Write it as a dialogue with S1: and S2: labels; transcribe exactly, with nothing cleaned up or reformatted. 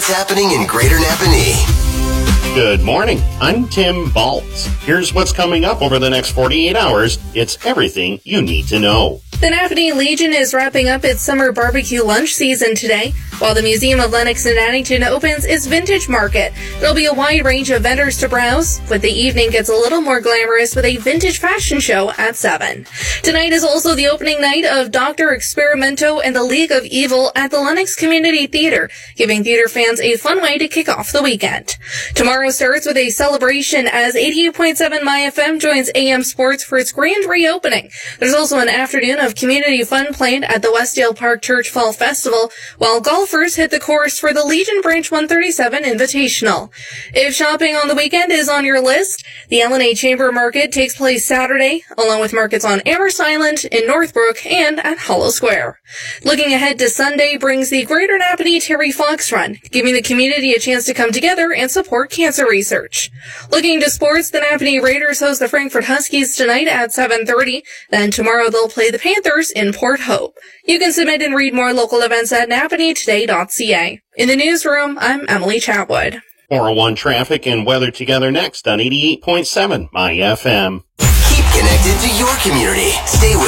S1: what's happening in Greater Napanee.
S2: Good morning. I'm Tim Baltz. Here's what's coming up over the next forty-eight hours. It's everything you need to know.
S3: The Napanee Legion is wrapping up its summer barbecue lunch season today, while the Museum of Lennox and Addington opens its Vintage Market. There'll be a wide range of vendors to browse, but the evening gets a little more glamorous with a vintage fashion show at seven. Tonight is also the opening night of Doctor Experimento and the League of Evil at the Lennox Community Theater, giving theater fans a fun way to kick off the weekend. Tomorrow starts with a celebration as eighty-eight point seven My F M joins A M Sports for its grand reopening. There's also an afternoon of community fun planned at the Westdale Park Church Fall Festival, while golfers hit the course for the Legion Branch one thirty-seven Invitational. If shopping on the weekend is on your list, the L N A Chamber Market takes place Saturday, along with markets on Amherst Island, in Northbrook, and at Hollow Square. Looking ahead to Sunday brings the Greater Napanee Terry Fox Run, giving the community a chance to come together and support cancer research. Looking to sports, the Napanee Raiders host the Frankfort Huskies tonight at seven thirty. Then tomorrow they'll play the Panthers in Port Hope. You can submit and read more local events at napanee today dot c a. In the newsroom, I'm Emily Chatwood.
S2: four oh one traffic and weather together next on eighty-eight point seven My F M.
S1: Keep connected to your community. Stay with